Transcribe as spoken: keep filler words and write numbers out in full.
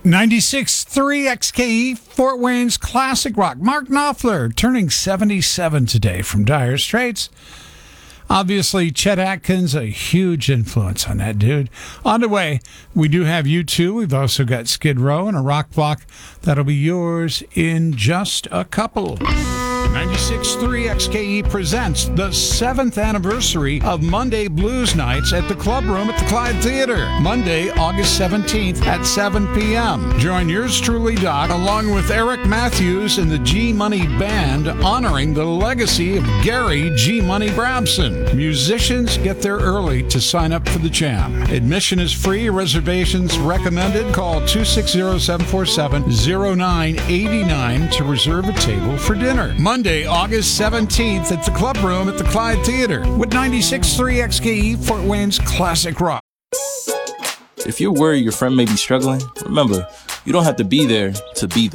ninety-six point three X K E, Fort Wayne's classic rock. Mark Knopfler turning seventy-seven today from Dire Straits. Obviously, Chet Atkins, a huge influence on that dude. On the way, we do have U two. We've also got Skid Row and a rock block that'll be yours in just a couple. ninety-six point three X K E presents the seventh anniversary of Monday Blues Nights at the Club Room at the Clyde Theater. Monday, August seventeenth at seven p.m. Join yours truly, Doc, along with Eric Matthews and the G-Money Band, honoring the legacy of Gary G-Money Brabson. Musicians get there early to sign up for the jam. Admission is free. Reservations recommended. Call two six zero, seven four seven, zero nine eight nine to reserve a table for dinner. Monday, August seventeenth at the Club Room at the Clyde Theater with ninety-six point three X K E, Fort Wayne's classic rock. If you're worried your friend may be struggling, remember, you don't have to be there to be there.